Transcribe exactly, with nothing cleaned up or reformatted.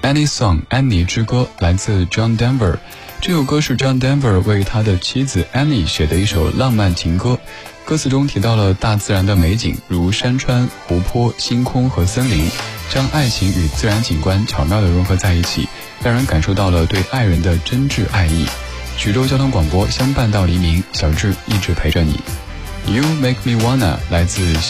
Annie Song 安妮之歌来自 John Denver。 这首歌是 John Denver 为他的妻子 Annie 写的一首浪漫情歌，歌词中提到了大自然的美景，如山川、湖泊、星空和森林，将爱情与自然景观巧妙地融合在一起，让人感受到了对爱人的真挚爱意。徐州交通广播相伴到黎明，小智一直陪着你。You Make Me Wanna 来自小